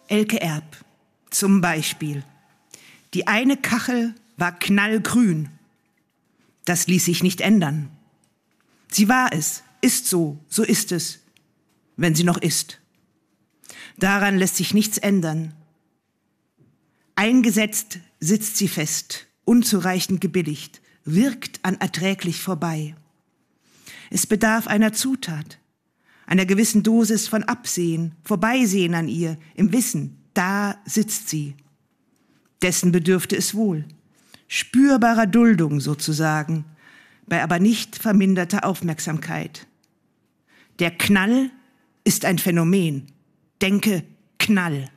Elke Erb, zum Beispiel. Die eine Kachel war knallgrün. Das ließ sich nicht ändern. Sie war es, ist so ist es, wenn sie noch ist. Daran lässt sich nichts ändern. Eingesetzt sitzt sie fest, unzureichend gebilligt, wirkt unerträglich vorbei. Es bedarf einer Zutat, einer gewissen Dosis von Absehen, Vorbeisehen an ihr, im Wissen, da sitzt sie. Dessen bedürfte es wohl, spürbarer Duldung sozusagen, bei aber nicht verminderter Aufmerksamkeit. Der Knall ist ein Phänomen. Denke Knall.